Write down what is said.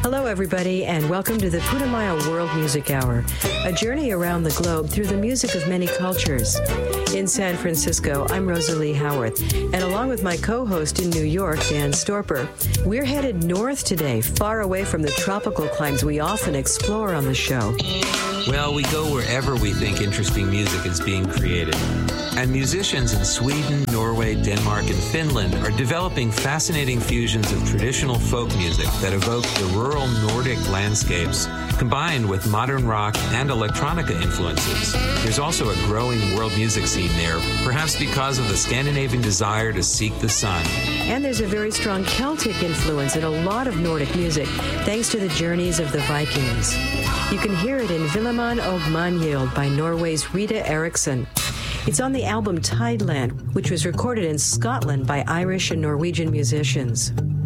Hello, everybody, and welcome to the Putumayo World Music Hour, a journey around the globe through the music of many cultures. In San Francisco, I'm Rosalie Howarth, and along with my co-host in New York, Dan Storper, we're headed north today, far away from the tropical climes we often explore on the show. Well, we go wherever we think interesting music is being created. And musicians in Sweden, Norway, Denmark, and Finland are developing fascinating fusions of traditional folk music that evoke the rural Nordic landscapes, combined with modern rock and electronica influences. There's also a growing world music scene there, perhaps because of the Scandinavian desire to seek the sun. And there's a very strong Celtic influence in a lot of Nordic music, thanks to the journeys of the Vikings. You can hear it in Villemann og Magnhild by Norway's Rita Eriksson. It's on the album Tideland, which was recorded in Scotland by Irish and Norwegian musicians.